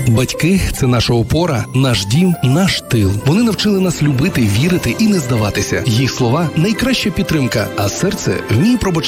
Батьки – це наша опора, наш дім, наш тил. Вони навчили нас любити, вірити і не здаватися. Їх слова – найкраща підтримка, а серце вміє пробачати